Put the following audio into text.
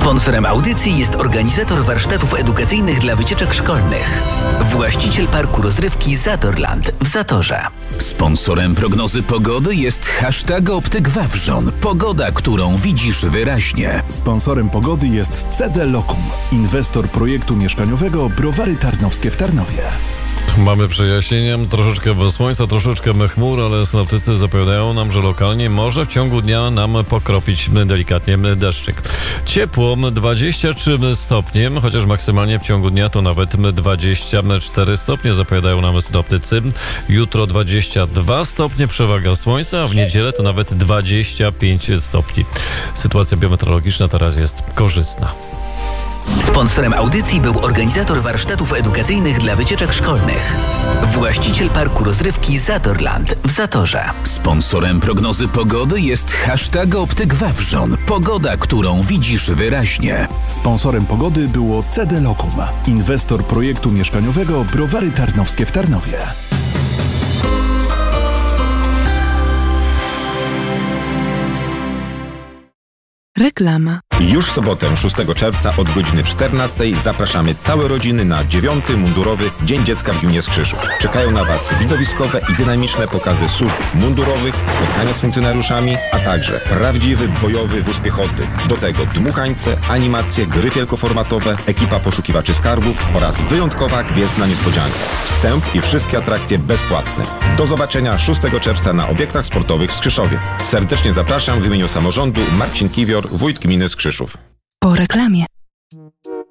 Sponsorem audycji jest organizator warsztatów edukacyjnych dla wycieczek szkolnych. Właściciel parku rozrywki Zatorland w Zatorze. Sponsorem prognozy pogody jest hashtag Optyk Wawrzon. Pogoda, którą widzisz wyraźnie. Sponsorem pogody jest CD Locum, inwestor projektu mieszkaniowego Browary Tarnowskie w Tarnowie. Mamy przejaśnienia, troszeczkę słońca, troszeczkę chmur, ale synoptycy zapowiadają nam, że lokalnie może w ciągu dnia nam pokropić delikatnie deszczyk. Ciepło 23 stopnie, chociaż maksymalnie w ciągu dnia to nawet 24 stopnie zapowiadają nam synoptycy. Jutro 22 stopnie, przewaga słońca, a w niedzielę to nawet 25 stopni. Sytuacja biometeorologiczna teraz jest korzystna. Sponsorem audycji był organizator warsztatów edukacyjnych dla wycieczek szkolnych. Właściciel parku rozrywki Zatorland w Zatorze. Sponsorem prognozy pogody jest hashtag Optyk Wawrzon. Pogoda, którą widzisz wyraźnie. Sponsorem pogody było CD Locum, inwestor projektu mieszkaniowego Browary Tarnowskie w Tarnowie. Reklama. Już w sobotę 6 czerwca od godziny 14 zapraszamy całe rodziny na 9. mundurowy Dzień Dziecka w Gminie Skrzyszów. Czekają na Was widowiskowe i dynamiczne pokazy służb mundurowych, spotkania z funkcjonariuszami, a także prawdziwy bojowy wóz piechoty. Do tego dmuchańce, animacje, gry wielkoformatowe, ekipa poszukiwaczy skarbów oraz wyjątkowa gwiezdna niespodzianka. Wstęp i wszystkie atrakcje bezpłatne. Do zobaczenia 6 czerwca na obiektach sportowych w Skrzyszowie. Serdecznie zapraszam w imieniu samorządu Marcin Kiwior, wójt gminy Skrzyszów. Po reklamie.